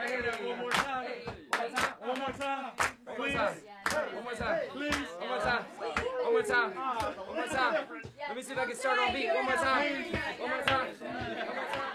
I hear that one more time. One more time. Please. One more time. Please. One more time. One more time. One more time. Let me see if I can start on beat. One more time. One more time. One more time.